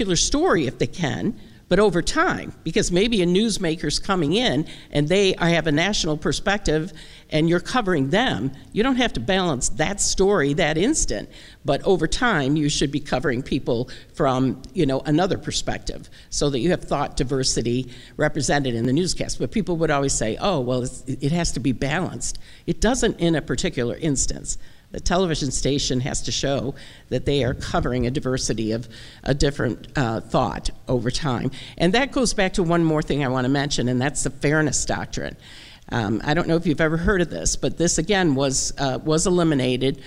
particular story if they can, but over time, because maybe a newsmaker's coming in and they have a national perspective and you're covering them, you don't have to balance that story that instant, but over time you should be covering people from, another perspective so that you have thought diversity represented in the newscast. But people would always say, oh, well, it has to be balanced. It doesn't in a particular instance. The television station has to show that they are covering a diversity of a different thought over time. And that goes back to one more thing I want to mention, and that's the fairness doctrine. I don't know if you've ever heard of this, but this again was eliminated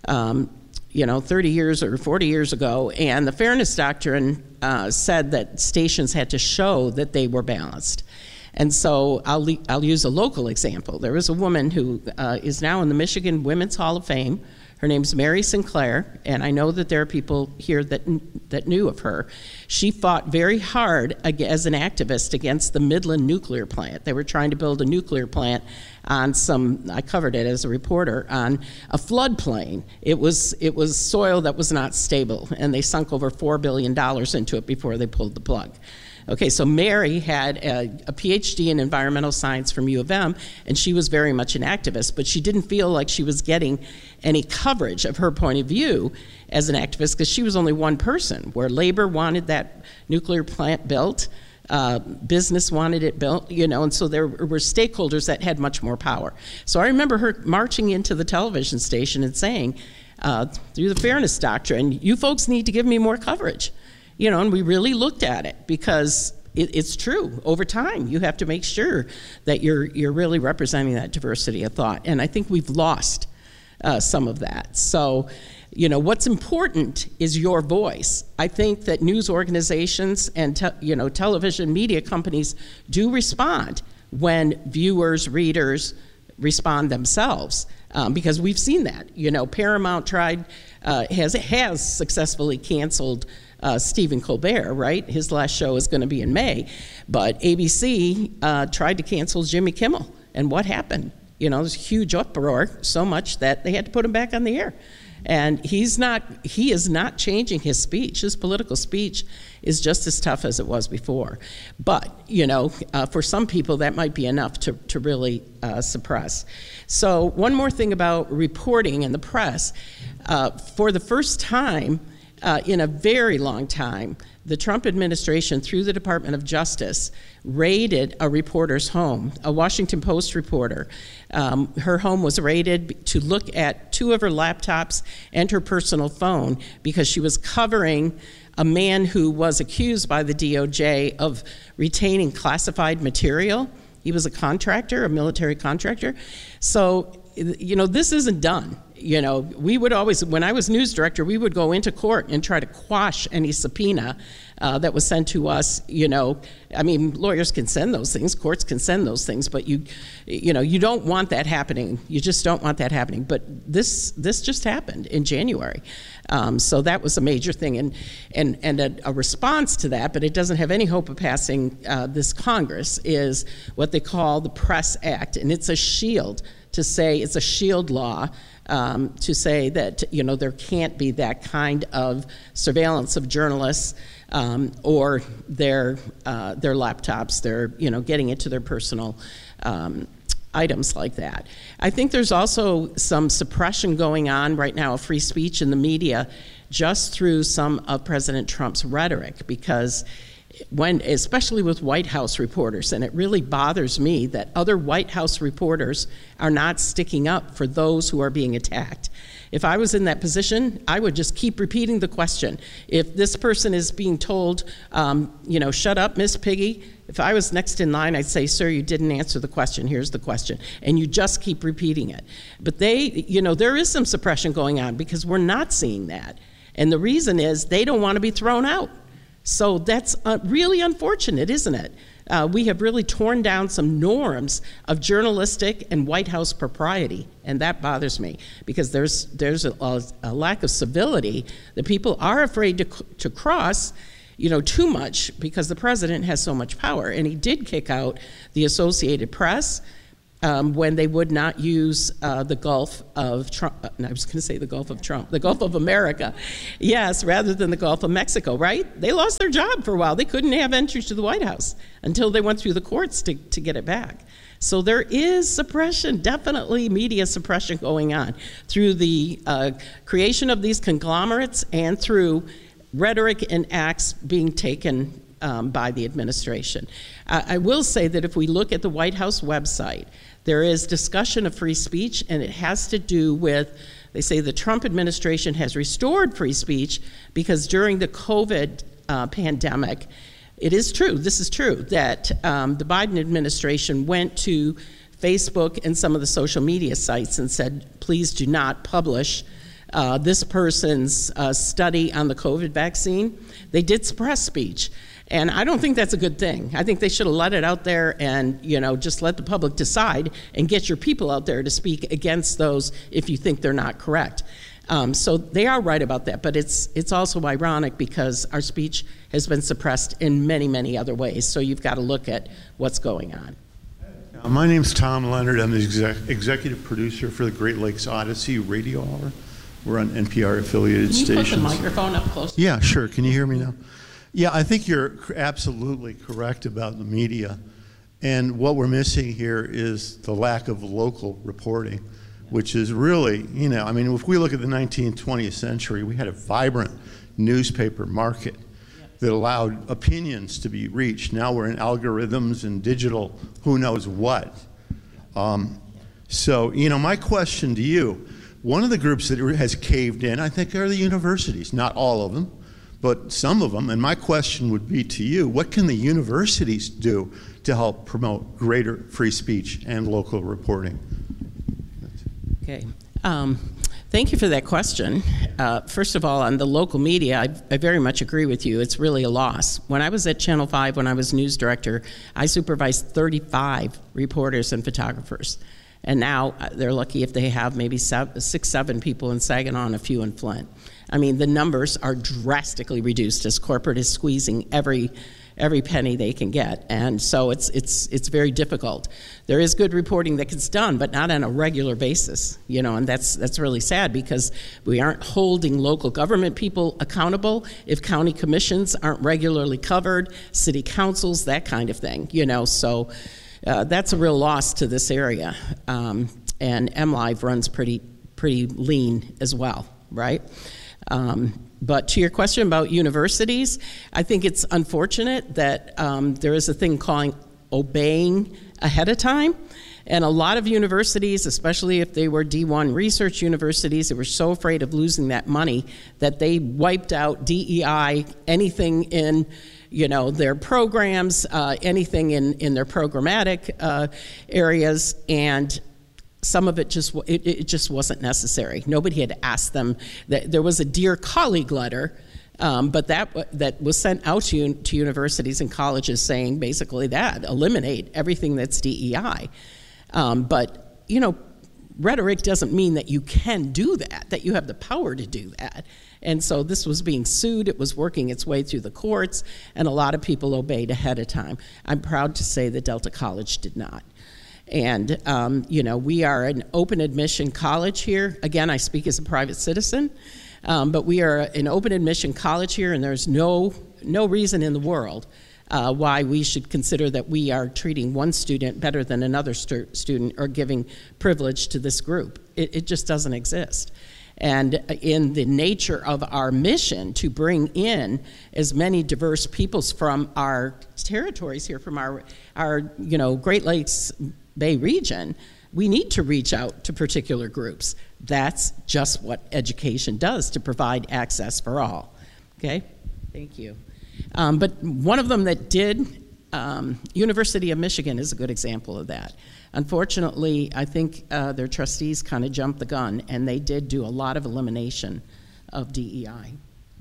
30 years or 40 years ago, and the fairness doctrine said that stations had to show that they were balanced. And so I'll use a local example. There was a woman who is now in the Michigan Women's Hall of Fame. Her name's Mary Sinclair, and I know that there are people here that knew of her. She fought very hard as an activist against the Midland nuclear plant. They were trying to build a nuclear plant on I covered it as a reporter, on a floodplain. It was soil that was not stable, and they sunk over $4 billion into it before they pulled the plug. Okay, so Mary had a PhD in environmental science from U of M, and she was very much an activist, but she didn't feel like she was getting any coverage of her point of view as an activist because she was only one person, where labor wanted that nuclear plant built, business wanted it built, and so there were stakeholders that had much more power. So I remember her marching into the television station and saying, through the fairness doctrine, you folks need to give me more coverage. And we really looked at it because it's true. Over time, you have to make sure that you're really representing that diversity of thought. And I think we've lost some of that. So, what's important is your voice. I think that news organizations and television media companies do respond when viewers, readers respond themselves. Because we've seen that. Paramount has successfully canceled Stephen Colbert, right? His last show is going to be in May. But ABC tried to cancel Jimmy Kimmel. And what happened? There's a huge uproar, so much that they had to put him back on the air. And he is not changing his speech. His political speech is just as tough as it was before. But, for some people, that might be enough to really suppress. So one more thing about reporting in the press. For the first time in a very long time, the Trump administration, through the Department of Justice, raided a reporter's home, a Washington Post reporter. Her home was raided to look at 2 of her laptops and her personal phone because she was covering a man who was accused by the DOJ of retaining classified material. He was a contractor, a military contractor. So, this isn't done. We would always, when I was news director, we would go into court and try to quash any subpoena that was sent to us. Lawyers can send those things, courts can send those things, but you don't want that happening. You just don't want that happening. But this just happened in January. So that was a major thing, and a response to that, but it doesn't have any hope of passing this Congress, is what they call the Press Act, and it's a shield to say, it's a shield law to say that there can't be that kind of surveillance of journalists or their laptops, their getting into their personal items like that. I think there's also some suppression going on right now of free speech in the media just through some of President Trump's rhetoric, because especially with White House reporters, and it really bothers me that other White House reporters are not sticking up for those who are being attacked. If I was in that position, I would just keep repeating the question. If this person is being told, shut up, Miss Piggy, if I was next in line, I'd say, sir, you didn't answer the question. Here's the question. And you just keep repeating it. But there is some suppression going on because we're not seeing that. And the reason is they don't want to be thrown out. So that's really unfortunate, isn't it? We have really torn down some norms of journalistic and White House propriety, and that bothers me because there's a lack of civility that people are afraid to cross, too much because the president has so much power, and he did kick out the Associated Press. when they would not use the Gulf of Trump. I was going to say the Gulf of Trump, the Gulf of America, yes, rather than the Gulf of Mexico, right? They lost their job for a while. They couldn't have entry to the White House until they went through the courts to get it back. So there is suppression, definitely media suppression going on through the creation of these conglomerates and through rhetoric and acts being taken by the administration. I will say that if we look at the White House website, there is discussion of free speech, and it has to do with, they say the Trump administration has restored free speech because during the COVID pandemic, it is true, this is true, that the Biden administration went to Facebook and some of the social media sites and said, please do not publish this person's study on the COVID vaccine. They did suppress speech. And I don't think that's a good thing. I think they should have let it out there and, just let the public decide and get your people out there to speak against those if you think they're not correct. So they are right about that, but it's also ironic because our speech has been suppressed in many, many other ways. So you've got to look at what's going on. My name's Tom Leonard. I'm the executive producer for the Great Lakes Odyssey Radio Hour. We're on NPR affiliated stations. Can you put the microphone up close? Yeah, sure. Can you hear me now? Yeah, I think you're absolutely correct about the media. And what we're missing here is the lack of local reporting, which is really, if we look at the 19th, 20th century, we had a vibrant newspaper market that allowed opinions to be reached. Now we're in algorithms and digital who knows what. So, my question to you, one of the groups that has caved in, I think, are the universities. Not all of them, but some of them. And my question would be to you, what can the universities do to help promote greater free speech and local reporting? Okay. Thank you for that question. First of all, on the local media, I very much agree with you. It's really a loss. When I was at Channel 5, when I was news director, I supervised 35 reporters and photographers. And now they're lucky if they have maybe 6, 7 people in Saginaw and a few in Flint. I mean, the numbers are drastically reduced as corporate is squeezing every penny they can get, and so it's very difficult. There is good reporting that gets done, but not on a regular basis, and that's really sad because we aren't holding local government people accountable if county commissions aren't regularly covered, city councils, that kind of thing, so that's a real loss to this area, and MLive runs pretty lean as well, right? But to your question about universities, I think it's unfortunate that there is a thing called obeying ahead of time. And a lot of universities, especially if they were D1 research universities, they were so afraid of losing that money that they wiped out DEI, anything in their programs, anything in their programmatic areas, and some of it just wasn't necessary. Nobody had asked them. There was a Dear Colleague letter, but that was sent out to universities and colleges saying basically that, eliminate everything that's DEI. But, rhetoric doesn't mean that you can do that you have the power to do that. And so this was being sued, it was working its way through the courts, and a lot of people obeyed ahead of time. I'm proud to say that Delta College did not. And, we are an open admission college here. Again, I speak as a private citizen, but we are an open admission college here, and there's no reason in the world why we should consider that we are treating one student better than another student or giving privilege to this group. It just doesn't exist. And in the nature of our mission to bring in as many diverse peoples from our territories here, from our Great Lakes Bay region, we need to reach out to particular groups. That's just what education does, to provide access for all. Okay, thank you. But one of them that did, University of Michigan is a good example of that. Unfortunately, I think their trustees kind of jumped the gun, and they did do a lot of elimination of DEI.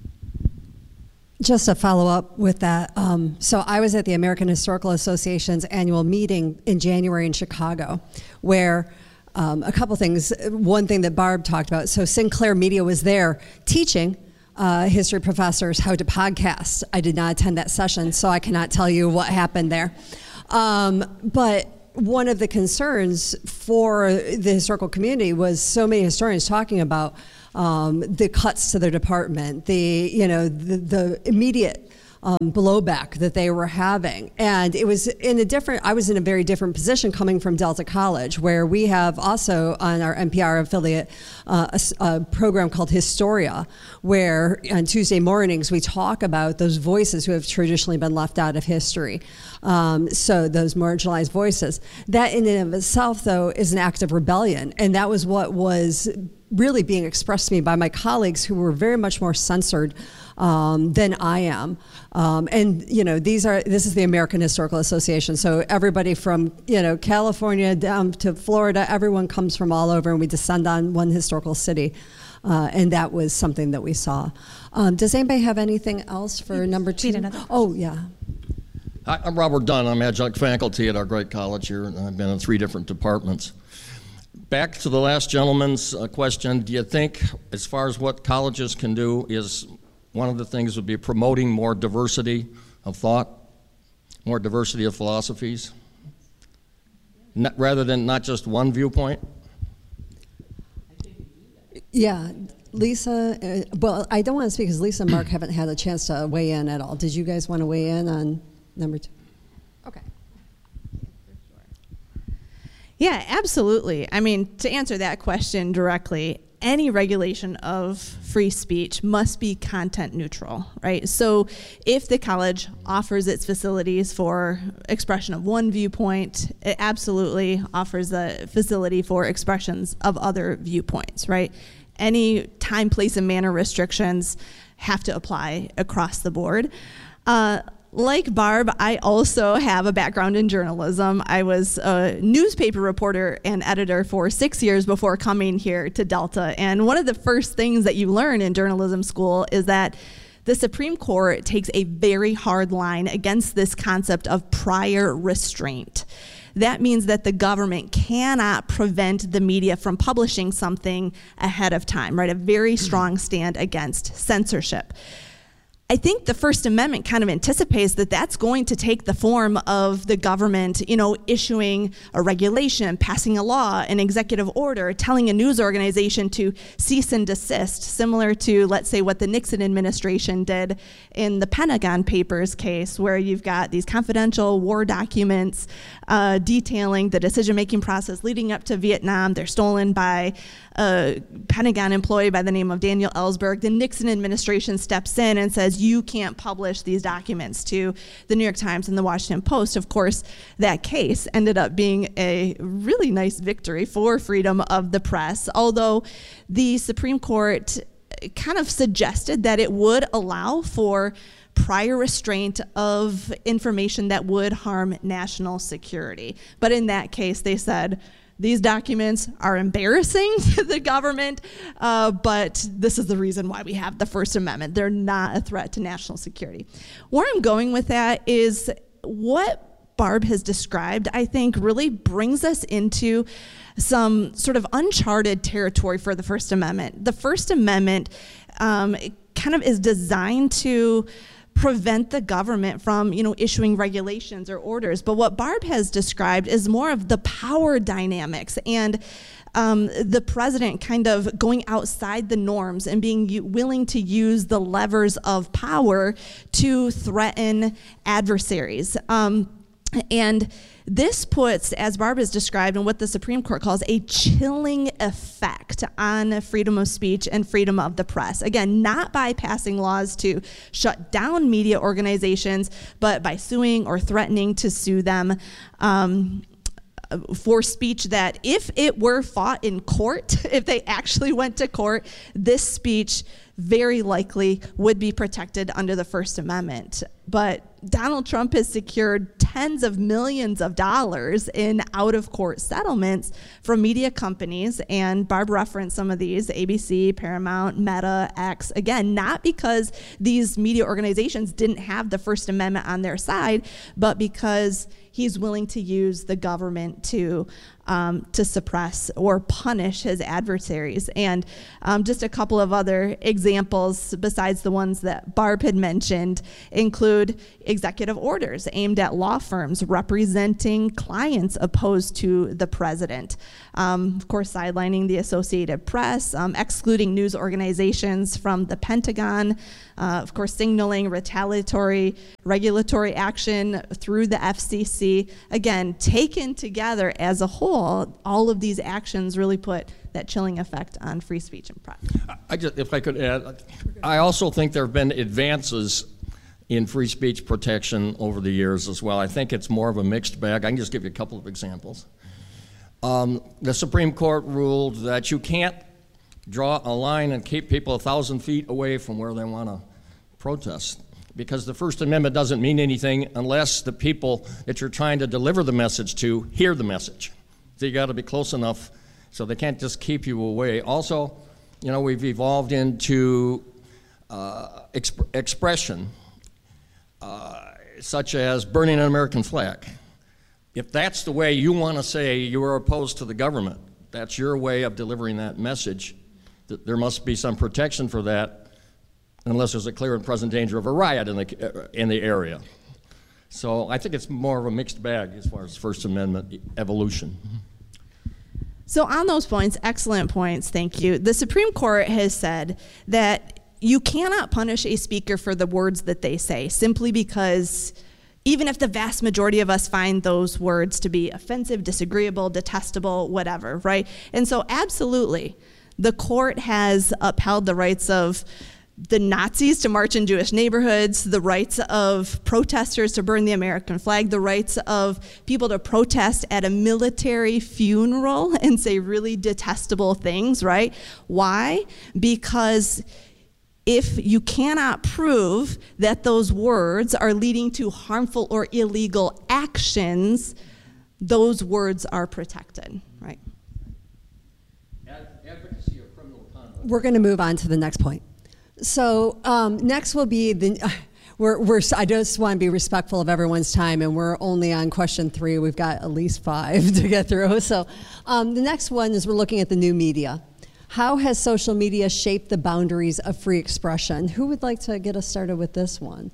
Just to follow up with that, so I was at the American Historical Association's annual meeting in January in Chicago, where a couple things. One thing that Barb talked about, so Sinclair Media was there teaching history professors how to podcast. I did not attend that session, so I cannot tell you what happened there. But one of the concerns for the historical community was so many historians talking about the cuts to their department, the immediate blowback that they were having. And it was I was in a very different position coming from Delta College, where we have also on our NPR affiliate a program called Historia, where on Tuesday mornings we talk about those voices who have traditionally been left out of history. So those marginalized voices. That in and of itself, though, is an act of rebellion. And that was what was really being expressed to me by my colleagues, who were very much more censored than I am. And this is the American Historical Association. So everybody from California down to Florida, everyone comes from all over, and we descend on one historical city. And that was something that we saw. Does anybody have anything else for number 2? Oh, yeah. Hi, I'm Robert Dunn. I'm adjunct faculty at our great college here, and I've been in 3 different departments. Back to the last gentleman's question, do you think, as far as what colleges can do, is one of the things would be promoting more diversity of thought, more diversity of philosophies, rather than not just one viewpoint? Yeah, Lisa, well, I don't want to speak because Lisa and Mark haven't had a chance to weigh in at all. Did you guys want to weigh in on number 2? Okay. Yeah, absolutely. I mean, to answer that question directly, any regulation of free speech must be content neutral, right? So if the college offers its facilities for expression of one viewpoint, it absolutely offers the facility for expressions of other viewpoints, right? Any time, place, and manner restrictions have to apply across the board. Like Barb, I also have a background in journalism. I was a newspaper reporter and editor for 6 years before coming here to Delta. And one of the first things that you learn in journalism school is that the Supreme Court takes a very hard line against this concept of prior restraint. That means that the government cannot prevent the media from publishing something ahead of time, right? A very strong stand against censorship. I think the First Amendment kind of anticipates that that's going to take the form of the government, issuing a regulation, passing a law, an executive order, telling a news organization to cease and desist, similar to, let's say, what the Nixon administration did in the Pentagon Papers case, where you've got these confidential war documents detailing the decision-making process leading up to Vietnam. They're stolen by a Pentagon employee by the name of Daniel Ellsberg. The Nixon administration steps in and says, you can't publish these documents to the New York Times and the Washington Post. Of course, that case ended up being a really nice victory for freedom of the press, although the Supreme Court kind of suggested that it would allow for prior restraint of information that would harm national security. But in that case, they said, these documents are embarrassing to the government, but this is the reason why we have the First Amendment. They're not a threat to national security. Where I'm going with that is what Barb has described, I think, really brings us into some sort of uncharted territory for the First Amendment. The First Amendment kind of is designed to prevent the government from, issuing regulations or orders. But what Barb has described is more of the power dynamics and the president kind of going outside the norms and being willing to use the levers of power to threaten adversaries. And this puts, as Barb has described, and what the Supreme Court calls a chilling effect on freedom of speech and freedom of the press. Again, not by passing laws to shut down media organizations, but by suing or threatening to sue them for speech that, if it were fought in court, if they actually went to court, this speech very likely would be protected under the First Amendment. But Donald Trump has secured tens of millions of dollars in out-of-court settlements from media companies, and Barb referenced some of these: ABC, Paramount, Meta, X. Again, not because these media organizations didn't have the First Amendment on their side, but because he's willing to use the government to suppress or punish his adversaries. And just a couple of other examples besides the ones that Barb had mentioned include executive orders aimed at law firms representing clients opposed to the president. Of course, sidelining the Associated Press, excluding news organizations from the Pentagon, of course, signaling retaliatory regulatory action through the FCC. Again, taken together as a whole, all of these actions really put that chilling effect on free speech and press. If I could add, I also think there have been advances in free speech protection over the years as well. I think it's more of a mixed bag. I can just give you a couple of examples. The Supreme Court ruled that you can't draw a line and keep people 1,000 feet away from where they want to protest, because the First Amendment doesn't mean anything unless the people that you're trying to deliver the message to hear the message. So you got to be close enough so they can't just keep you away. Also, you know, we've evolved into expression, such as burning an American flag. If that's the way you want to say you are opposed to the government, that's your way of delivering that message, that there must be some protection for that, unless there's a clear and present danger of a riot in the area. So I think it's more of a mixed bag as far as First Amendment evolution. So on those points, excellent points, thank you. The Supreme Court has said that you cannot punish a speaker for the words that they say, simply because even if the vast majority of us find those words to be offensive, disagreeable, detestable, whatever, right? And so absolutely, the court has upheld the rights of the Nazis to march in Jewish neighborhoods, the rights of protesters to burn the American flag, the rights of people to protest at a military funeral and say really detestable things, right? Why? Because if you cannot prove that those words are leading to harmful or illegal actions, those words are protected, right? Advocacy of criminal conduct. We're going to move on to the next point. So next will be I just want to be respectful of everyone's time, and we're only on question 3. We've got at least 5 to get through. So the next one is we're looking at the new media. How has social media shaped the boundaries of free expression? Who would like to get us started with this one?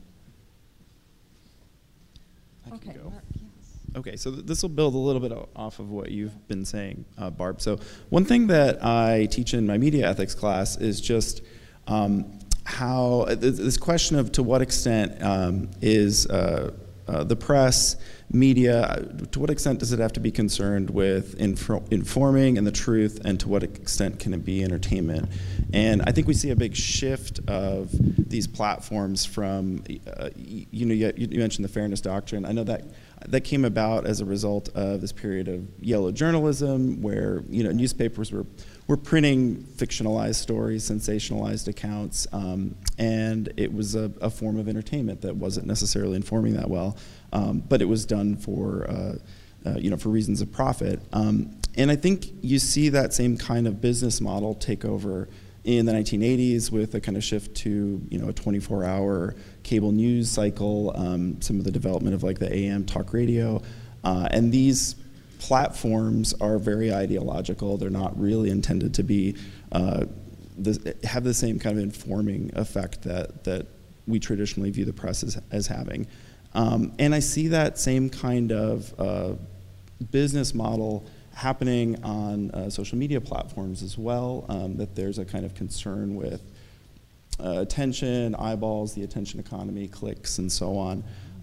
I can go. Okay, so this will build a little bit off of what you've been saying, Barb. So one thing that I teach in my media ethics class is just how this question of to what extent is the press, media, to what extent does it have to be concerned with informing and the truth, and to what extent can it be entertainment? And I think we see a big shift of these platforms from, you mentioned the fairness doctrine. I know that came about as a result of this period of yellow journalism, where newspapers were printing fictionalized stories, sensationalized accounts, and it was a form of entertainment that wasn't necessarily informing that well, but it was done for reasons of profit. And I think you see that same kind of business model take over in the 1980s with a kind of shift to a 24-hour cable news cycle, some of the development of like the AM talk radio, and these platforms are very ideological. They're not really intended to be have the same kind of informing effect that we traditionally view the press as having. And I see that same kind of business model happening on social media platforms as well, that there's a kind of concern with attention, eyeballs, the attention economy, clicks, and so on.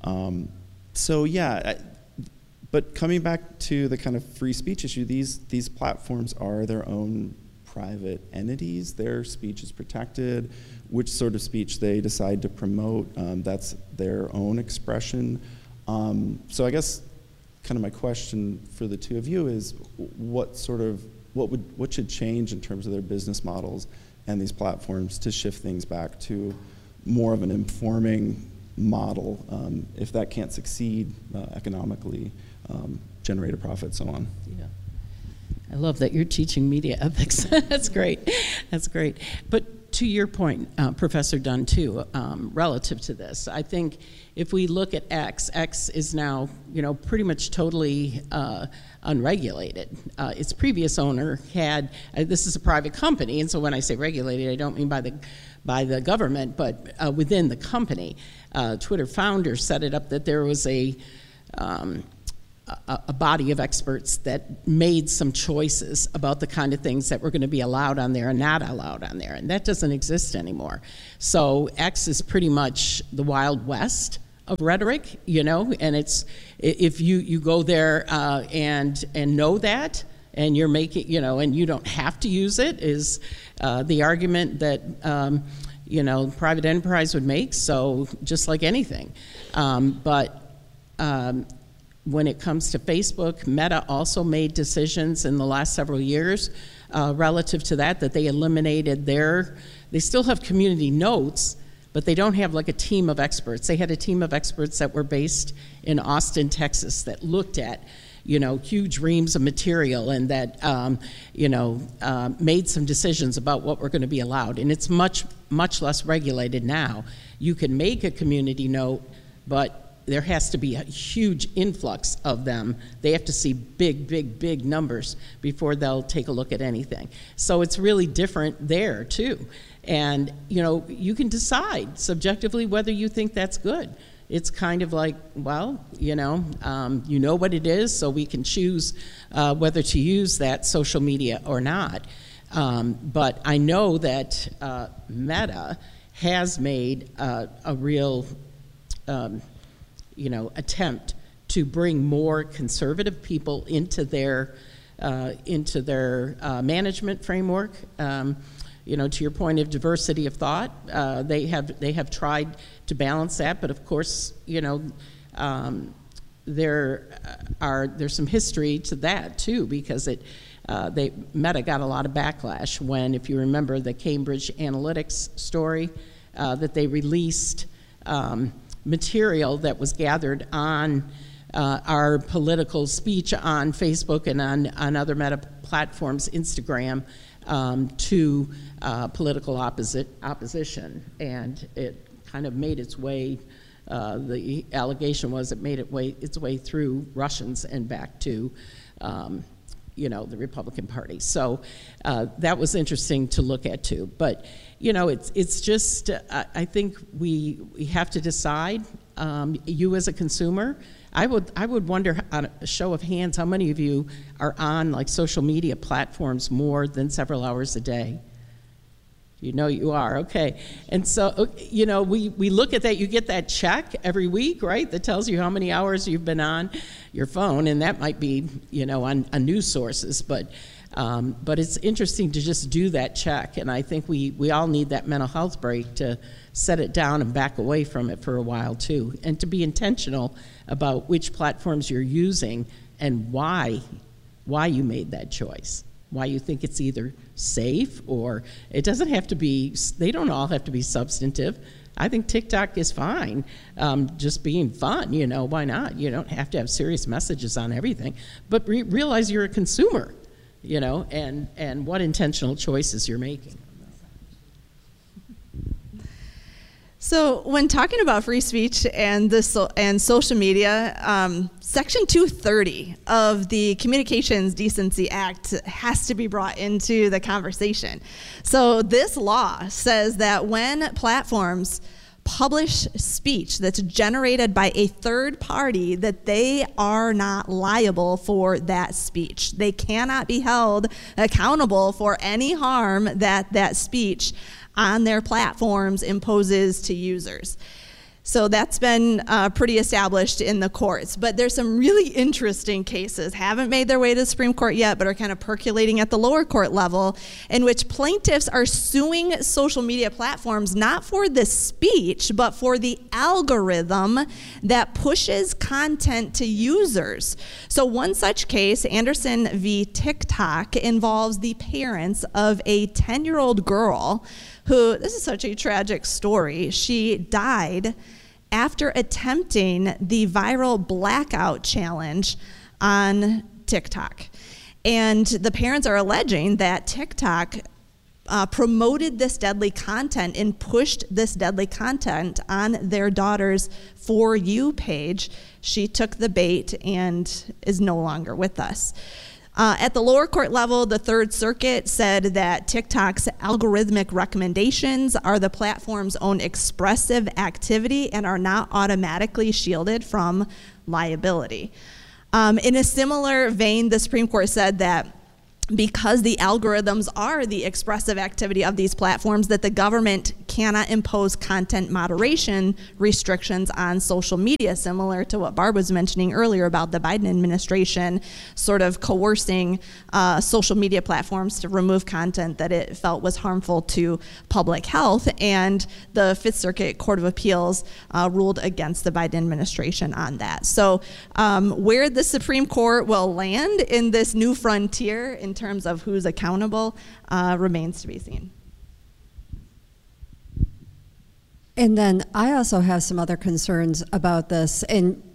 But coming back to the kind of free speech issue, these platforms are their own private entities. Their speech is protected. Which sort of speech they decide to promote, that's their own expression. So I guess kind of my question for the two of you is what should change in terms of their business models and these platforms to shift things back to more of an informing model, if that can't succeed economically, generate a profit, so on. Yeah. I love that you're teaching media ethics. That's great. That's great. But to your point, Professor Dunn, too, relative to this, I think if we look at X is now, pretty much totally unregulated. Its previous owner had, this is a private company, and so when I say regulated, I don't mean by the government, but within the company. Twitter founders set it up that there was a body of experts that made some choices about the kind of things that were going to be allowed on there and not allowed on there, and that doesn't exist anymore. So X is pretty much the Wild West of rhetoric, and it's, if you go there and know that, and you're making, and you don't have to use it, is the argument that private enterprise would make. So just like anything, but when it comes to Facebook, Meta also made decisions in the last several years relative to that they eliminated they still have community notes, but they don't have like a team of experts. They had a team of experts that were based in Austin, Texas, that looked at, huge reams of material and that, made some decisions about what were going to be allowed. And it's much, much less regulated now. You can make a community note, but there has to be a huge influx of them. They have to see big, big, big numbers before they'll take a look at anything. So it's really different there, too. And, you can decide subjectively whether you think that's good. It's kind of like, well, you know what it is, so we can choose whether to use that social media or not. But I know that Meta has made a real attempt to bring more conservative people into their management framework. To your point of diversity of thought, they have tried to balance that, but of course, there's some history to that too, because Meta got a lot of backlash when, if you remember, the Cambridge Analytics story, that they released material that was gathered on our political speech on Facebook and on other Meta platforms, Instagram, to political opposition, and it kind of made its way. The allegation was it made its way through Russians and back to, the Republican Party. So that was interesting to look at too. But it's just I think we have to decide. You as a consumer, I would wonder, on a show of hands, how many of you are on like social media platforms more than several hours a day? You are, okay. And so, we look at that, you get that check every week, right? That tells you how many hours you've been on your phone, and that might be, on news sources, but it's interesting to just do that check, and I think we all need that mental health break to set it down and back away from it for a while too, and to be intentional about which platforms you're using and why you made that choice. Why you think it's either safe, or it doesn't have to be, they don't all have to be substantive. I think TikTok is fine, just being fun, why not? You don't have to have serious messages on everything, but realize you're a consumer, and what intentional choices you're making. So when talking about free speech and social media, Section 230 of the Communications Decency Act has to be brought into the conversation. So this law says that when platforms publish speech that's generated by a third party, that they are not liable for that speech. They cannot be held accountable for any harm that speech on their platforms imposes to users. So that's been pretty established in the courts. But there's some really interesting cases, haven't made their way to the Supreme Court yet, but are kind of percolating at the lower court level, in which plaintiffs are suing social media platforms not for the speech, but for the algorithm that pushes content to users. So one such case, Anderson v. TikTok, involves the parents of a 10-year-old girl who, this is such a tragic story, she died after attempting the viral blackout challenge on TikTok. And the parents are alleging that TikTok promoted this deadly content and pushed this deadly content on their daughter's For You page, she took the bait and is no longer with us. At the lower court level, the Third Circuit said that TikTok's algorithmic recommendations are the platform's own expressive activity and are not automatically shielded from liability. In a similar vein, the Supreme Court said that because the algorithms are the expressive activity of these platforms, that the government cannot impose content moderation restrictions on social media, similar to what Barb was mentioning earlier about the Biden administration sort of coercing social media platforms to remove content that it felt was harmful to public health. And the Fifth Circuit Court of Appeals ruled against the Biden administration on that. So where the Supreme Court will land in this new frontier in terms of who's accountable remains to be seen. And then I also have some other concerns about this, and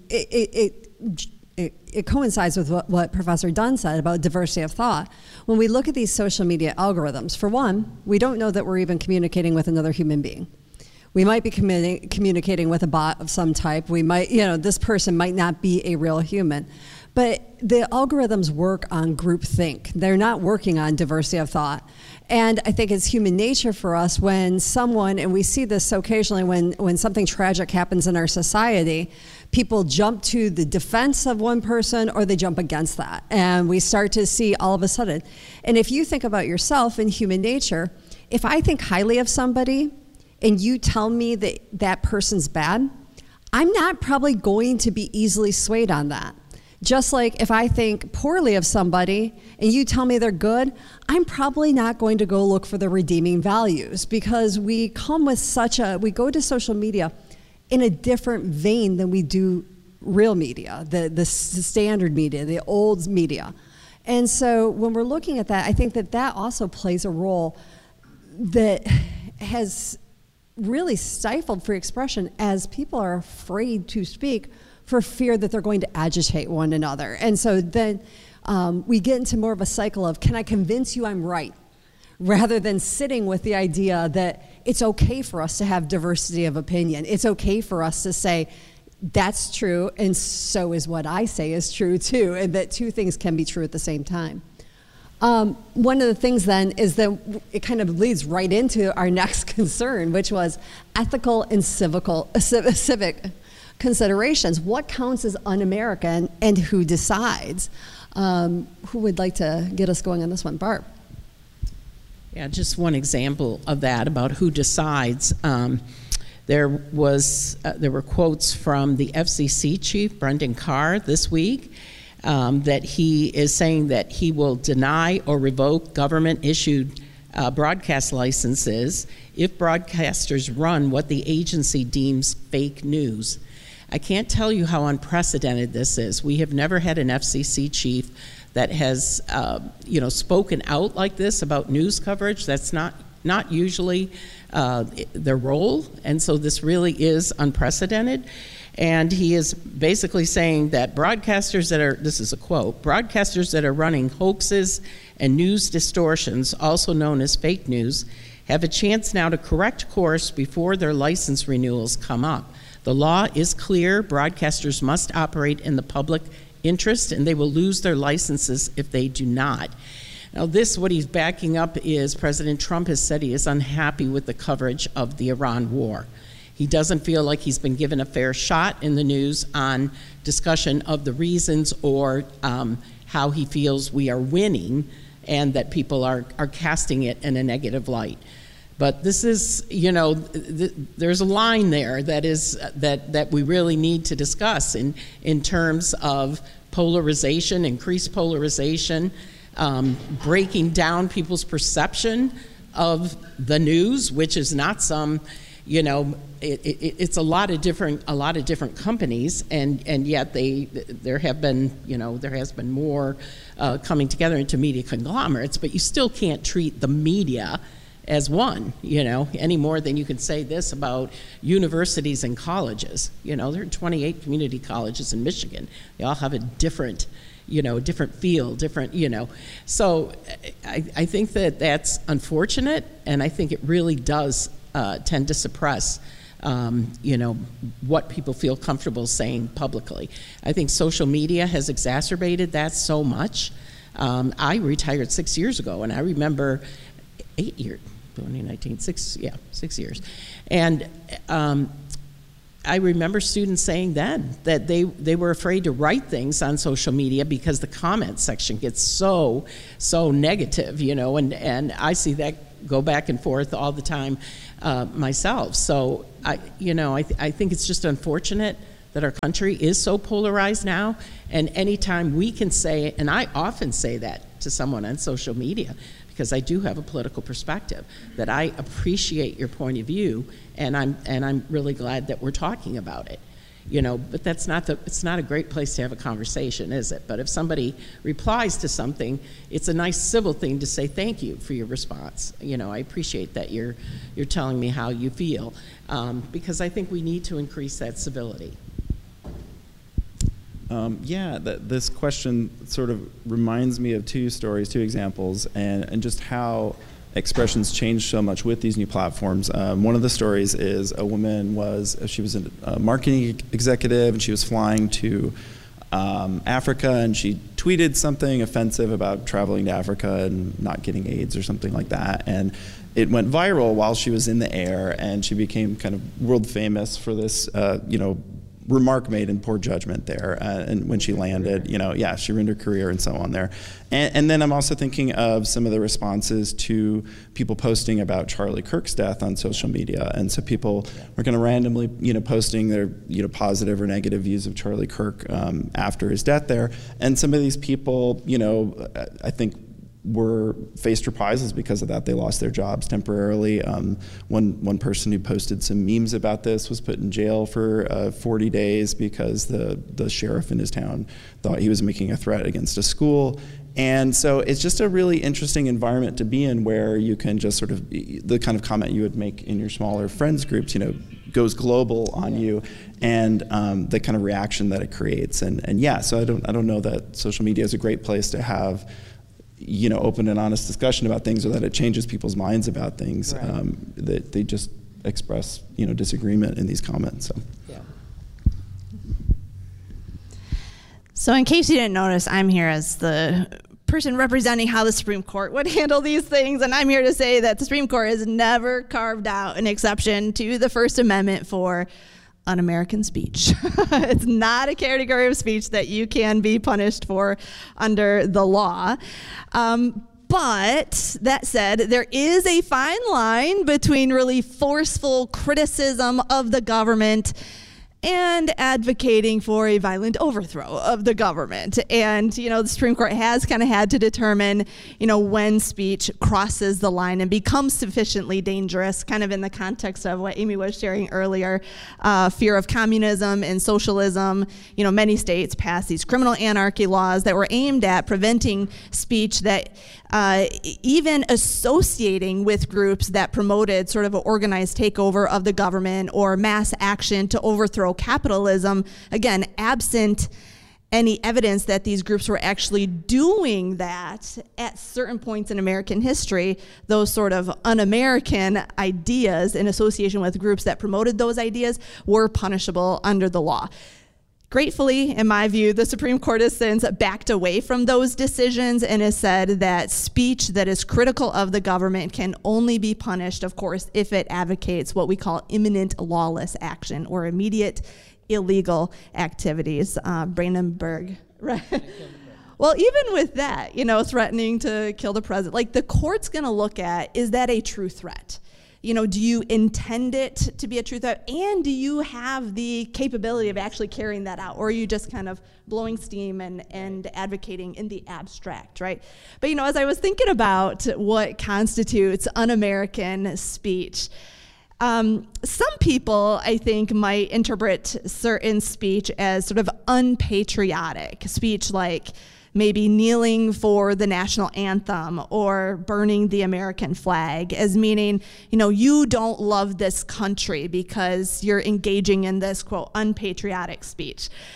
it coincides with what Professor Dunn said about diversity of thought. When we look at these social media algorithms, for one, we don't know that we're even communicating with another human being. We might be communicating with a bot of some type. We might, this person might not be a real human. But the algorithms work on groupthink. They're not working on diversity of thought. And I think it's human nature for us when someone, and we see this so occasionally when something tragic happens in our society, people jump to the defense of one person or they jump against that. And we start to see all of a sudden. And if you think about yourself in human nature, if I think highly of somebody and you tell me that that person's bad, I'm not probably going to be easily swayed on that. Just like if I think poorly of somebody and you tell me they're good, I'm probably not going to go look for the redeeming values, because we come with we go to social media in a different vein than we do real media, the standard media, the old media. And so when we're looking at that, I think that also plays a role that has really stifled free expression, as people are afraid to speak for fear that they're going to agitate one another. And so then we get into more of a cycle of, can I convince you I'm right? Rather than sitting with the idea that it's okay for us to have diversity of opinion. It's okay for us to say, that's true, and so is what I say is true too, and that two things can be true at the same time. One of the things then is that it kind of leads right into our next concern, which was ethical and civic considerations. What counts as un-American and who decides? Who would like to get us going on this one? Barb. Yeah, just one example of that about who decides. There were quotes from the FCC chief, Brendan Carr, this week, that he is saying that he will deny or revoke government-issued broadcast licenses if broadcasters run what the agency deems fake news. I can't tell you how unprecedented this is. We have never had an FCC chief that has, spoken out like this about news coverage. That's not usually their role, and so this really is unprecedented. And he is basically saying that broadcasters that are, this is a quote, broadcasters that are running hoaxes and news distortions, also known as fake news, have a chance now to correct course before their license renewals come up. The law is clear. Broadcasters must operate in the public interest, and they will lose their licenses if they do not. Now what he's backing up is President Trump has said he is unhappy with the coverage of the Iran war. He doesn't feel like he's been given a fair shot in the news on discussion of the reasons or how he feels we are winning, and that people are casting it in a negative light. But this is, there's a line there that we really need to discuss in terms of polarization, increased polarization, breaking down people's perception of the news, which is not some, it's a lot of different companies, and yet there has been more coming together into media conglomerates, but you still can't treat the media as one, any more than you can say this about universities and colleges. There are 28 community colleges in Michigan. They all have a different, a different feel, different, So I think that that's unfortunate, and I think it really does tend to suppress what people feel comfortable saying publicly. I think social media has exacerbated that so much. I retired 6 years ago, and I remember 8 years, 2019, 6 years. And I remember students saying then that they were afraid to write things on social media because the comment section gets so negative, and I see that go back and forth all the time myself. So I think it's just unfortunate that our country is so polarized now, and anytime we can say, and I often say that to someone on social media, because I do have a political perspective, that I appreciate your point of view, and I'm really glad that we're talking about it. But it's not a great place to have a conversation, is it? But if somebody replies to something, it's a nice civil thing to say thank you for your response. I appreciate that you're telling me how you feel, because I think we need to increase that civility. This question sort of reminds me of two examples, and just how expressions change so much with these new platforms. One of the stories is a woman she was a marketing executive, and she was flying to Africa, and she tweeted something offensive about traveling to Africa and not getting AIDS or something like that. And it went viral while she was in the air, and she became kind of world famous for this, remark made in poor judgment there, and when she landed, she ruined her career and so on there. And then I'm also thinking of some of the responses to people posting about Charlie Kirk's death on social media, and so people were kind of randomly, posting their, positive or negative views of Charlie Kirk after his death there, and some of these people, I think, were faced reprisals because of that. They lost their jobs temporarily. One person who posted some memes about this was put in jail for 40 days because the sheriff in his town thought he was making a threat against a school. And so it's just a really interesting environment to be in, where you can just sort of, the kind of comment you would make in your smaller friends groups, goes global on you, and the kind of reaction that it creates. And so I don't know that social media is a great place to have open and honest discussion about things, or that it changes people's minds about things. Right. That they just express, disagreement in these comments. So. Yeah. So in case you didn't notice, I'm here as the person representing how the Supreme Court would handle these things, and I'm here to say that the Supreme Court has never carved out an exception to the First Amendment for un-American speech. It's not a category of speech that you can be punished for under the law. But that said, there is a fine line between really forceful criticism of the government and advocating for a violent overthrow of the government. And, the Supreme Court has kind of had to determine, when speech crosses the line and becomes sufficiently dangerous, kind of in the context of what Amy was sharing earlier, fear of communism and socialism. Many states passed these criminal anarchy laws that were aimed at preventing speech that even associating with groups that promoted sort of an organized takeover of the government or mass action to overthrow capitalism, again, absent any evidence that these groups were actually doing that at certain points in American history. Those sort of un-American ideas in association with groups that promoted those ideas were punishable under the law. Gratefully, in my view, the Supreme Court has since backed away from those decisions and has said that speech that is critical of the government can only be punished, of course, if it advocates what we call imminent lawless action or immediate illegal activities. Brandenburg, right? Well, even with that, threatening to kill the president, like the court's going to look at, is that a true threat? Do you intend it to be a true threat? And do you have the capability of actually carrying that out? Or are you just kind of blowing steam and advocating in the abstract, right? But, as I was thinking about what constitutes un-American speech, some people, I think, might interpret certain speech as sort of unpatriotic speech, like maybe kneeling for the national anthem or burning the American flag, as meaning, you don't love this country because you're engaging in this, quote, unpatriotic speech.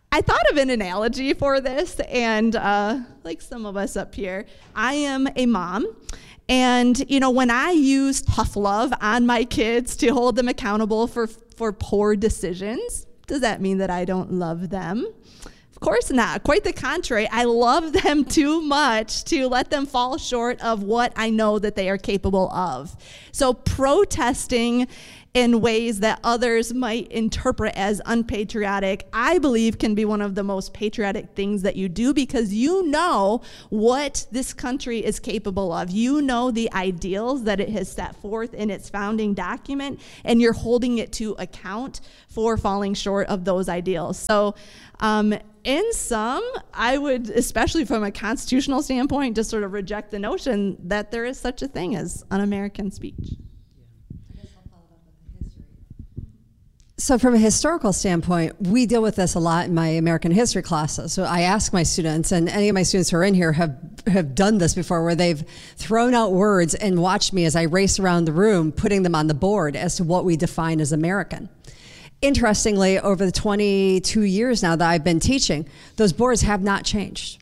I thought of an analogy for this, and like some of us up here, I am a mom. And, you know, when I use tough love on my kids to hold them accountable for poor decisions, does that mean that I don't love them? Of course not. Quite the contrary. I love them too much to let them fall short of what I know that they are capable of. So protesting in ways that others might interpret as unpatriotic, I believe can be one of the most patriotic things that you do, because you know what this country is capable of. You know the ideals that it has set forth in its founding document, and you're holding it to account for falling short of those ideals. So in some, I would, especially from a constitutional standpoint, just sort of reject the notion that there is such a thing as un-American speech. So from a historical standpoint, we deal with this a lot in my American history classes. So I ask my students, and any of my students who are in here have done this before, where they've thrown out words and watched me as I race around the room, putting them on the board as to what we define as American. Interestingly, over the 22 years now that I've been teaching, those boards have not changed.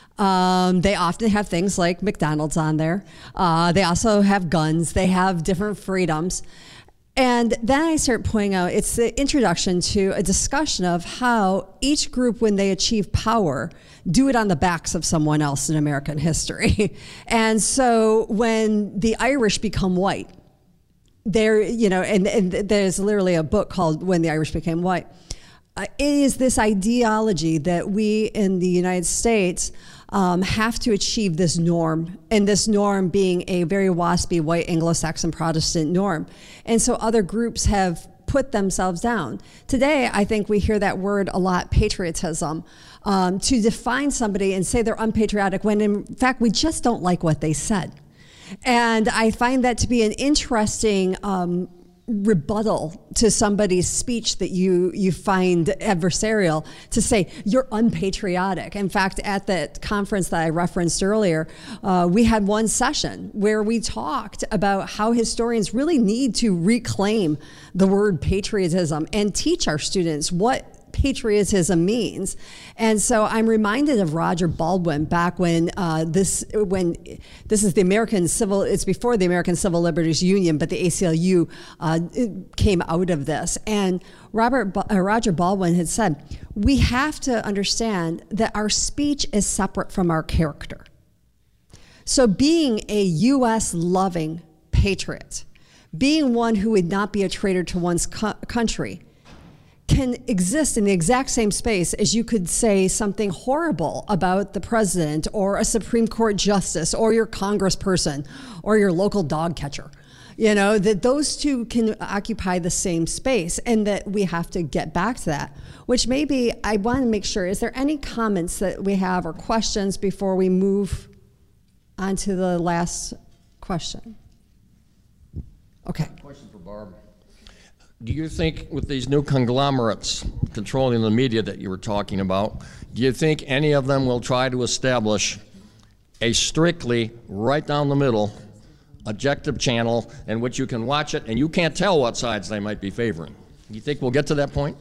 They often have things like McDonald's on there. They also have guns. They have different freedoms. And then I start pointing out, it's the introduction to a discussion of how each group, when they achieve power, do it on the backs of someone else in American history. And so when the Irish become white, there, you know, and there's literally a book called When the Irish Became White. It is this ideology that we in the United States have to achieve this norm, and this norm being a very waspy white Anglo-Saxon Protestant norm. And so other groups have put themselves down. Today, I think we hear that word a lot, patriotism, to define somebody and say they're unpatriotic when in fact we just don't like what they said. And I find that to be an interesting rebuttal to somebody's speech that you find adversarial, to say you're unpatriotic. In fact, at that conference that I referenced earlier, we had one session where we talked about how historians really need to reclaim the word patriotism and teach our students what patriotism means. And so I'm reminded of Roger Baldwin back when this is the American Civil, it's before the American Civil Liberties Union, but the ACLU came out of this. And Roger Baldwin had said, we have to understand that our speech is separate from our character. So being a U.S. loving patriot, being one who would not be a traitor to one's country, can exist in the exact same space as you could say something horrible about the president or a Supreme Court justice or your congressperson or your local dog catcher. You know, that those two can occupy the same space, and that we have to get back to that, which maybe I want to make sure, is there any comments that we have or questions before we move on to the last question? Okay. Question for Barb. Do you think with these new conglomerates controlling the media that you were talking about, do you think any of them will try to establish a strictly right down the middle objective channel in which you can watch it and you can't tell what sides they might be favoring? Do you think we'll get to that point?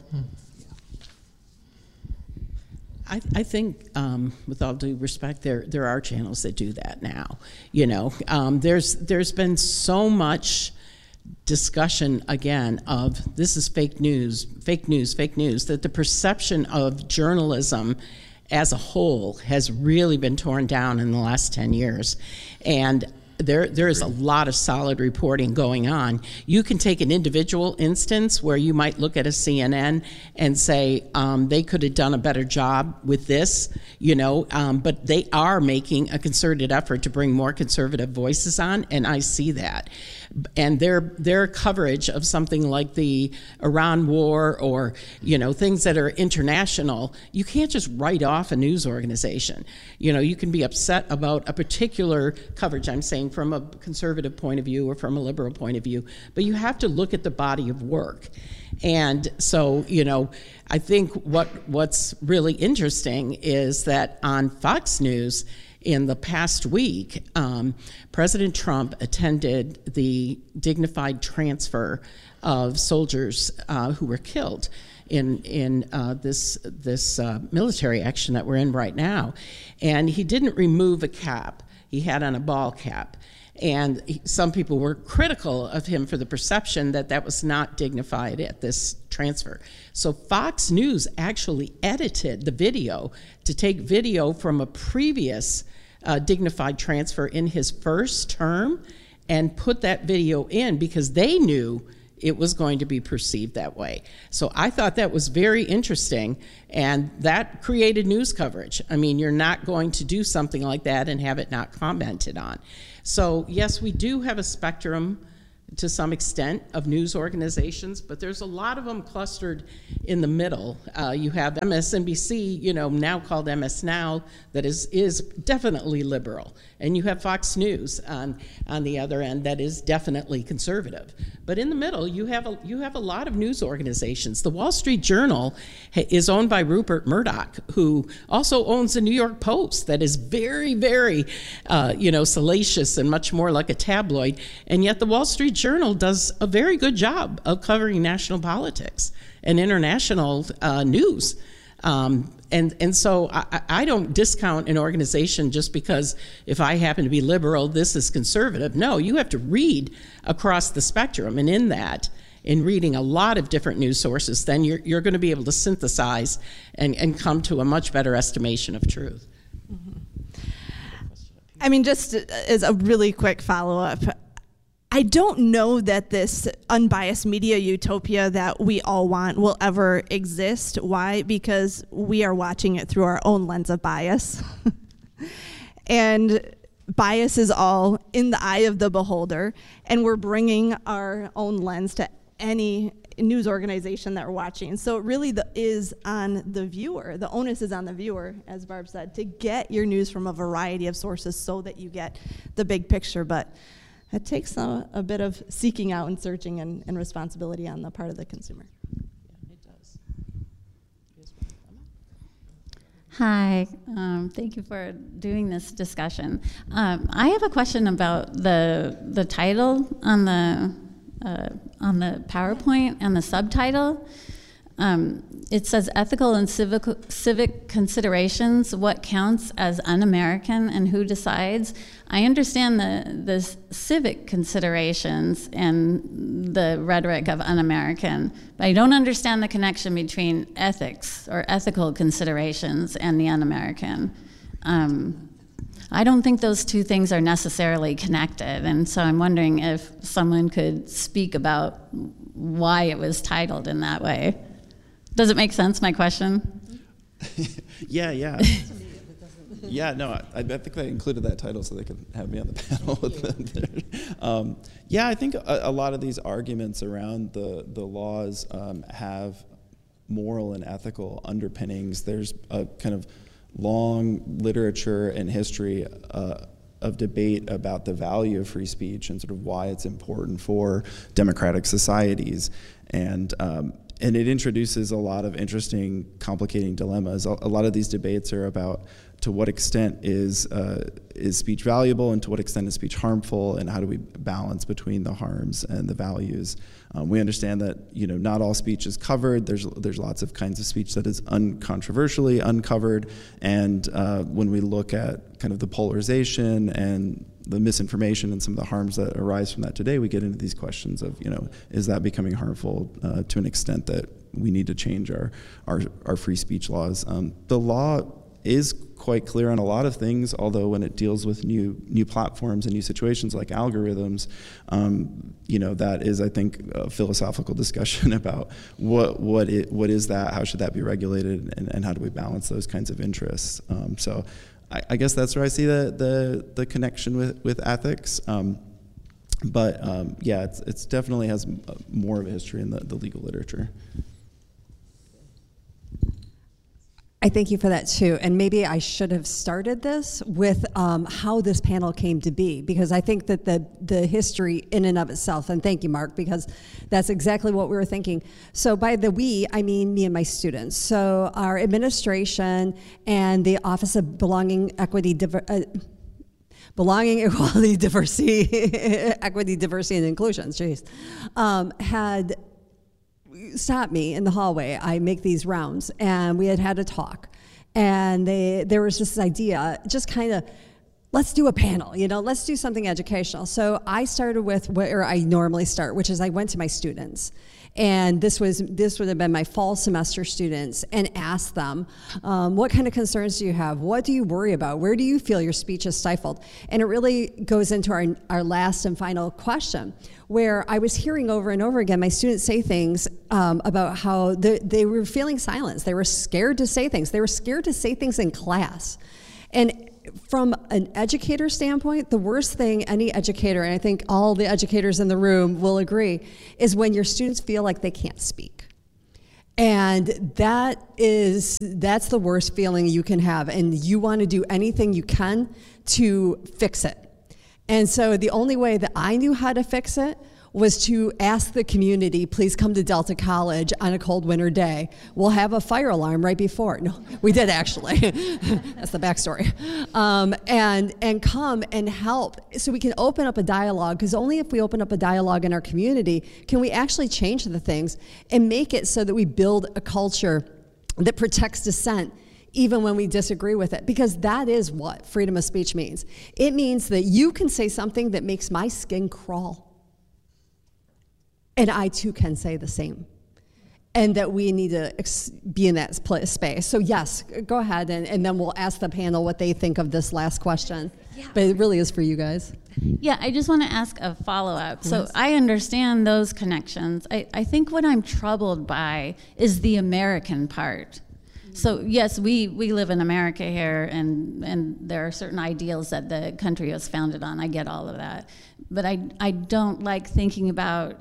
I think, with all due respect, there are channels that do that now. You know, there's been so much discussion again of this is fake news, that the perception of journalism as a whole has really been torn down in the last 10 years. And there is a lot of solid reporting going on. You can take an individual instance where you might look at a CNN and say they could have done a better job with this, you know, but they are making a concerted effort to bring more conservative voices on, and I see that. And their coverage of something like the Iran war or, you know, things that are international, you can't just write off a news organization. You know, you can be upset about a particular coverage, I'm saying from a conservative point of view or from a liberal point of view, but you have to look at the body of work. And so, you know, I think what's really interesting is that on Fox News, in the past week, President Trump attended the dignified transfer of soldiers who were killed in this military action that we're in right now, and he didn't remove a cap. He had on a ball cap. And some people were critical of him for the perception that that was not dignified at this transfer. So Fox News actually edited the video to take video from a previous dignified transfer in his first term and put that video in because they knew it was going to be perceived that way. So I thought that was very interesting, and that created news coverage. I mean, you're not going to do something like that and have it not commented on. So yes, we do have a spectrum to some extent of news organizations, but there's a lot of them clustered in the middle. You have MSNBC, now called MS Now, that is definitely liberal, and you have Fox News on the other end that is definitely conservative. But in the middle, you have a lot of news organizations. The Wall Street Journal is owned by Rupert Murdoch, who also owns the New York Post, that is very, very, salacious and much more like a tabloid, and yet the Wall Street Journal does a very good job of covering national politics and international news. And so I don't discount an organization just because if I happen to be liberal, this is conservative. No, you have to read across the spectrum, and in reading a lot of different news sources, then you're going to be able to synthesize and come to a much better estimation of truth. Mm-hmm. I mean, just as a really quick follow-up, I don't know that this unbiased media utopia that we all want will ever exist. Why? Because we are watching it through our own lens of bias. And bias is all in the eye of the beholder, and we're bringing our own lens to any news organization that we're watching. So it really is on the viewer. The onus is on the viewer, as Barb said, to get your news from a variety of sources so that you get the big picture. But it takes a bit of seeking out and searching and responsibility on the part of the consumer. Yeah, it does. Hi, thank you for doing this discussion. I have a question about the title on the PowerPoint and the subtitle. It says ethical and civic considerations, what counts as un-American and who decides. I understand the civic considerations and the rhetoric of un-American, but I don't understand the connection between ethics or ethical considerations and the un-American. I don't think those two things are necessarily connected, and so I'm wondering if someone could speak about why it was titled in that way. Does it make sense, my question? Yeah. Yeah, no, I think they included that title so they could have me on the panel with them there. I think a lot of these arguments around the laws have moral and ethical underpinnings. There's a kind of long literature and history of debate about the value of free speech and sort of why it's important for democratic societies. And it introduces a lot of interesting, complicating dilemmas. A lot of these debates are about to what extent is speech valuable and to what extent is speech harmful, and how do we balance between the harms and the values. We understand that not all speech is covered. There's lots of kinds of speech that is uncontroversially uncovered, and when we look at kind of the polarization and the misinformation and some of the harms that arise from that today, we get into these questions of, is that becoming harmful to an extent that we need to change our free speech laws? The law is quite clear on a lot of things, although when it deals with new platforms and new situations like algorithms, that is, I think, a philosophical discussion about what is that, how should that be regulated, and how do we balance those kinds of interests. So I guess that's where I see the connection with ethics. But it's definitely has more of a history in the legal literature. I thank you for that too, and maybe I should have started this with how this panel came to be, because I think that the history in and of itself, and thank you, Mark, because that's exactly what we were thinking. So by the we, I mean me and my students. So our administration and the Office of Belonging, Equality, Diversity, Equity, Diversity, and Inclusion, had stop me in the hallway. I make these rounds, and we had a talk, and there was this idea, just kind of, let's do a panel, let's do something educational. So I started with where I normally start, which is I went to my students. And this would have been my fall semester students, and asked them, what kind of concerns do you have? What do you worry about? Where do you feel your speech is stifled? And it really goes into our last and final question, where I was hearing over and over again my students say things about how they were feeling silenced. They were scared to say things. They were scared to say things in class. And from an educator standpoint, the worst thing any educator, and I think all the educators in the room will agree, is when your students feel like they can't speak. And that's the worst feeling you can have, and you want to do anything you can to fix it. And so the only way that I knew how to fix it was to ask the community, please come to Delta College on a cold winter day. We'll have a fire alarm right before. No, we did actually. That's the backstory. And come and help so we can open up a dialogue, because only if we open up a dialogue in our community can we actually change the things and make it so that we build a culture that protects dissent even when we disagree with it, because that is what freedom of speech means. It means that you can say something that makes my skin crawl, and I too can say the same, and that we need to be in that space. So yes, go ahead, and then we'll ask the panel what they think of this last question. Yeah. But it really is for you guys. Yeah, I just want to ask a follow-up. So I understand those connections. I think what I'm troubled by is the American part. So yes, we live in America here, and there are certain ideals that the country was founded on. I get all of that. But I don't like thinking about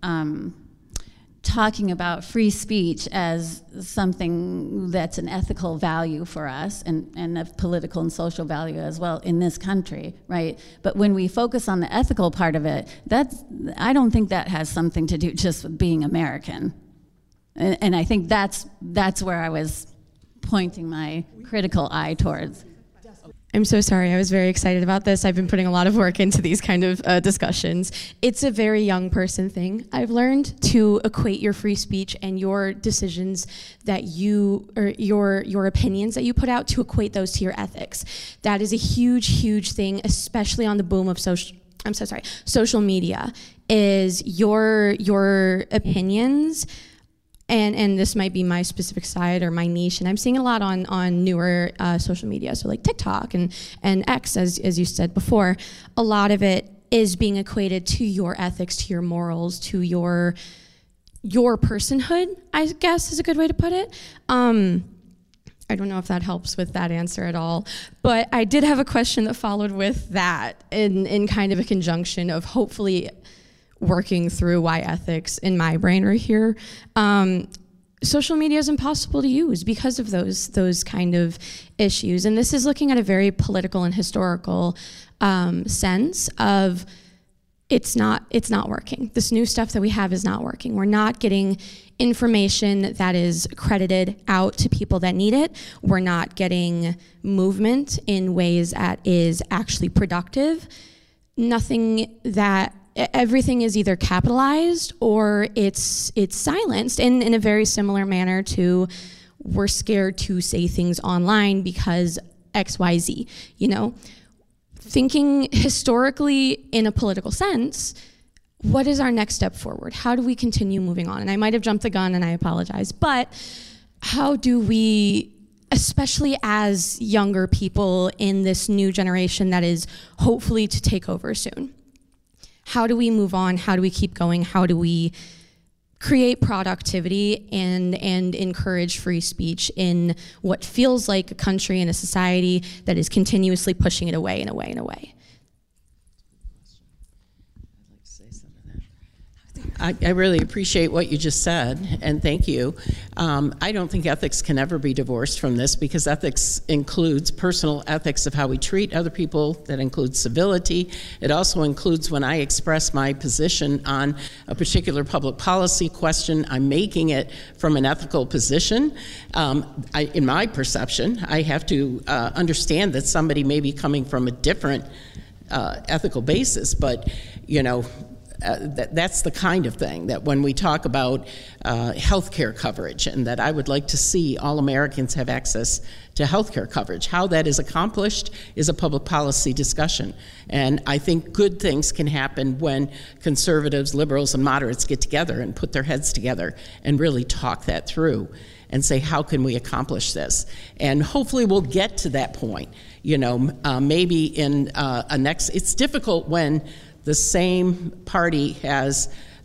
talking about free speech as something that's an ethical value for us, and a political and social value as well in this country, right? But when we focus on the ethical part of it, I don't think that has something to do just with being American. And I think that's where I was pointing my critical eye towards. I'm so sorry. I was very excited about this. I've been putting a lot of work into these kind of discussions. It's a very young person thing. I've learned to equate your free speech and your decisions that or your opinions that you put out, to equate those to your ethics. That is a huge, huge thing, especially on the boom of social media, is your opinions. And this might be my specific side or my niche, and I'm seeing a lot on newer social media, so like TikTok and X, as you said before. A lot of it is being equated to your ethics, to your morals, to your personhood, I guess is a good way to put it. I don't know if that helps with that answer at all, but I did have a question that followed with that in kind of a conjunction of hopefully working through why ethics in my brain are here. Social media is impossible to use because of those kind of issues. And this is looking at a very political and historical sense of it's not working. This new stuff that we have is not working. We're not getting information that is credited out to people that need it. We're not getting movement in ways that is actually productive. Everything is either capitalized or it's silenced, and in a very similar manner to we're scared to say things online because XYZ, Thinking historically in a political sense, what is our next step forward? How do we continue moving on? And I might have jumped the gun and I apologize, but how do we, especially as younger people in this new generation that is hopefully to take over soon, how do we move on? How do we keep going? How do we create productivity and encourage free speech in what feels like a country and a society that is continuously pushing it away and away and away? I really appreciate what you just said, and thank you. I don't think ethics can ever be divorced from this, because ethics includes personal ethics of how we treat other people. That includes civility. It also includes when I express my position on a particular public policy question, I'm making it from an ethical position. In my perception, I have to understand that somebody may be coming from a different ethical basis, but that's the kind of thing that when we talk about health care coverage, and that I would like to see all Americans have access to health care coverage. How that is accomplished is a public policy discussion. And I think good things can happen when conservatives, liberals, and moderates get together and put their heads together and really talk that through and say, how can we accomplish this? And hopefully we'll get to that point. Maybe in it's difficult when the same party has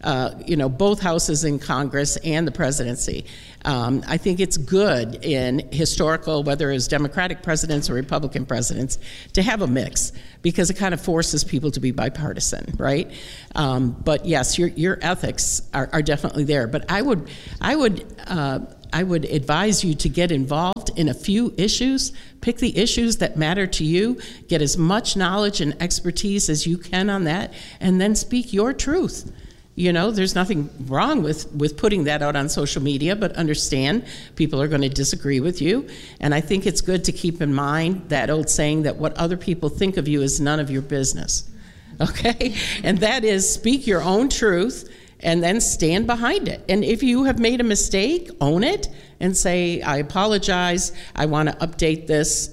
both houses in Congress and the presidency. I think it's good in historical, whether it's Democratic presidents or Republican presidents, to have a mix, because it kind of forces people to be bipartisan, right? But yes, your ethics are definitely there. But I would advise you to get involved in a few issues. Pick the issues that matter to you. Get as much knowledge and expertise as you can on that, and then speak your truth. There's nothing wrong with putting that out on social media, but understand people are going to disagree with you. And I think it's good to keep in mind that old saying that what other people think of you is none of your business. Okay? And that is, speak your own truth and then stand behind it. And if you have made a mistake, own it and say, I apologize, I want to update this,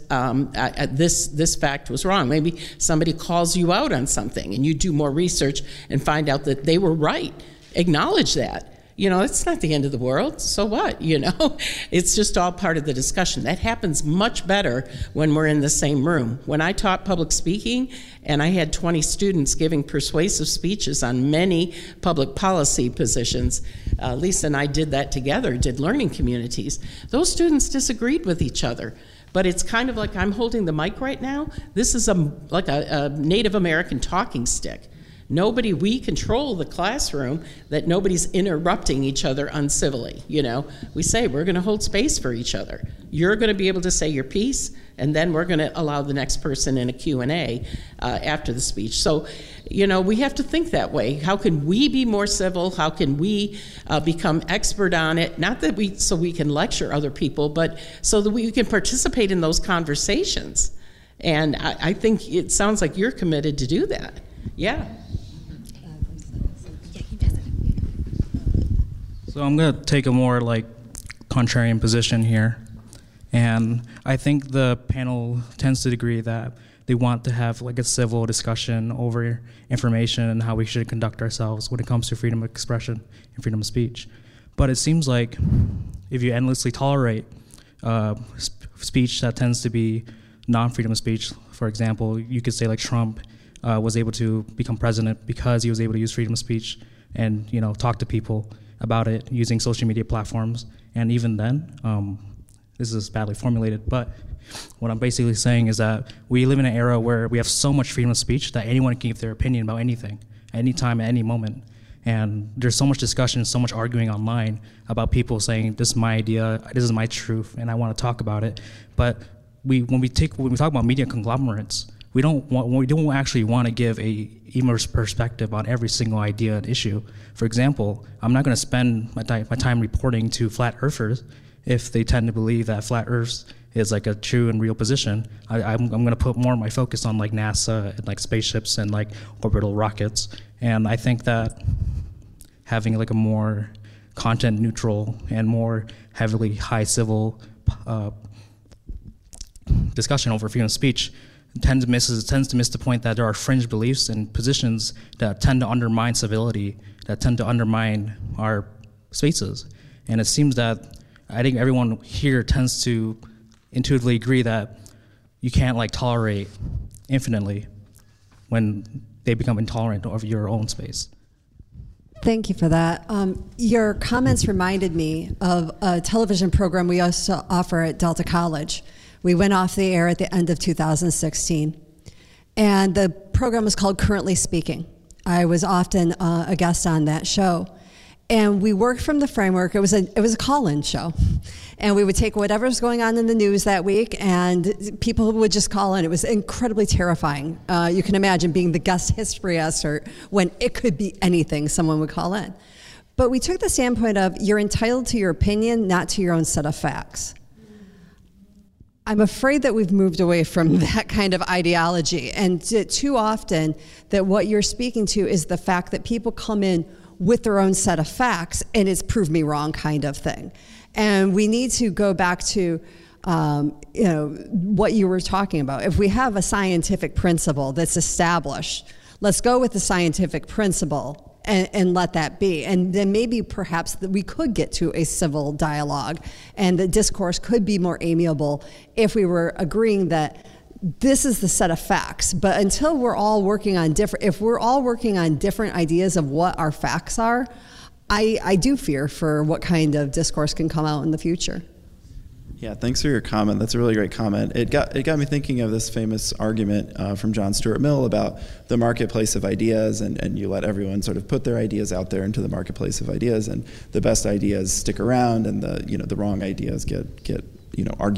this fact was wrong. Maybe somebody calls you out on something and you do more research and find out that they were right. Acknowledge that. It's not the end of the world. So what? It's just all part of the discussion. That happens much better when we're in the same room. When I taught public speaking and I had 20 students giving persuasive speeches on many public policy positions, Lisa and I did that together, did learning communities. Those students disagreed with each other. But it's kind of like I'm holding the mic right now. This is like a Native American talking stick. We control the classroom, that nobody's interrupting each other uncivilly. We say we're going to hold space for each other. You're going to be able to say your piece, and then we're going to allow the next person in a Q&A after the speech. So, we have to think that way. How can we be more civil? How can we become expert on it? Not that so we can lecture other people, but so that we can participate in those conversations. And I think it sounds like you're committed to do that. Yeah. So I'm going to take a more contrarian position here. And I think the panel tends to agree that they want to have a civil discussion over information and how we should conduct ourselves when it comes to freedom of expression and freedom of speech. But it seems like if you endlessly tolerate speech that tends to be non-freedom of speech, for example, you could say Trump was able to become president because he was able to use freedom of speech and talk to people about it using social media platforms. And even then, this is badly formulated, but what I'm basically saying is that we live in an era where we have so much freedom of speech that anyone can give their opinion about anything, anytime, at any moment. And there's so much discussion, so much arguing online about people saying, this is my idea, this is my truth, and I want to talk about it. But when we talk about media conglomerates, we don't actually want to give a immersed perspective on every single idea and issue. For example, I'm not going to spend my time reporting to flat earthers if they tend to believe that flat Earth is a true and real position. I'm going to put more of my focus on NASA and spaceships and orbital rockets. And I think that having a more content neutral and more heavily high civil discussion over freedom of speech tends to miss the point that there are fringe beliefs and positions that tend to undermine civility, that tend to undermine our spaces. And it seems that I think everyone here tends to intuitively agree that you can't tolerate infinitely when they become intolerant of your own space. Thank you for that. Your comments reminded me of a television program we also offer at Delta College. We went off the air at the end of 2016. And the program was called Currently Speaking. I was often a guest on that show. And we worked from the framework, it was a call-in show. And we would take whatever's going on in the news that week, and people would just call in. It was incredibly terrifying. You can imagine being the guest history expert when it could be anything someone would call in. But we took the standpoint of, you're entitled to your opinion, not to your own set of facts. I'm afraid that we've moved away from that kind of ideology. And too often that what you're speaking to is the fact that people come in with their own set of facts and it's prove me wrong kind of thing. And we need to go back to what you were talking about. If we have a scientific principle that's established, let's go with the scientific principle and let that be. And then maybe perhaps that we could get to a civil dialogue and the discourse could be more amiable if we were agreeing that this is the set of facts. But until we're all working on if we're all working on different ideas of what our facts are, I do fear for what kind of discourse can come out in the future. Yeah, thanks for your comment. That's a really great comment. It got me thinking of this famous argument from John Stuart Mill about the marketplace of ideas, and you let everyone sort of put their ideas out there into the marketplace of ideas, and the best ideas stick around, and the wrong ideas get argued